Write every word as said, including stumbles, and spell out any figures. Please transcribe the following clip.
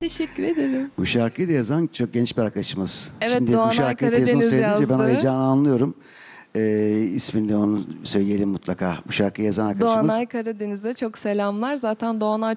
Teşekkür ederim. Bu şarkıyı da yazan çok genç bir arkadaşımız. Evet, Şimdi Doğanay bu şarkıyı televizyonda Karadeniz söyleyince ben o yazdı. heyecanı anlıyorum. Ee, ismini de onu söyleyelim mutlaka. Bu şarkıyı yazan arkadaşımız. Doğanay Karadeniz'e çok selamlar. Zaten Doğanay